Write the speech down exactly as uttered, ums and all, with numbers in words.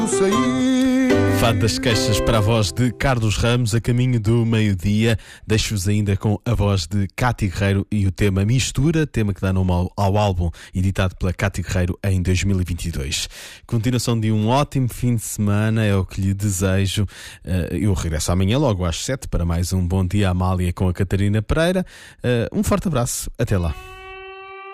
Fado das queixas para a voz de Carlos Ramos, a caminho do meio-dia. Deixo-vos ainda com a voz de Cátia Guerreiro e o tema Mistura, tema que dá nome ao, ao álbum editado pela Cátia Guerreiro em dois mil e vinte e dois. Continuação de um ótimo fim de semana é o que lhe desejo. Eu regresso amanhã logo às sete para mais um Bom Dia Amália com a Catarina Pereira. Um forte abraço, até lá.